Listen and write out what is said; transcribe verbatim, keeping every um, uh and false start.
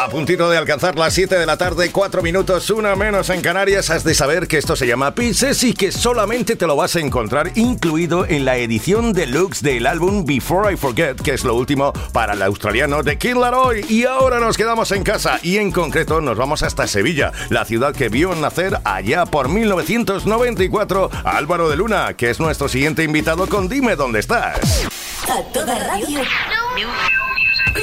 A puntito de alcanzar las siete de la tarde, cuatro minutos, una menos en Canarias. Has de saber que esto se llama Pieces y que solamente te lo vas a encontrar incluido en la edición deluxe del álbum Before I Forget, que es lo último para el australiano The Kid Laroi. Y ahora nos quedamos en casa y en concreto nos vamos hasta Sevilla, la ciudad que vio nacer allá por mil novecientos noventa y cuatro a Álvaro de Luna, que es nuestro siguiente invitado con Dime Dónde Estás. A toda radio.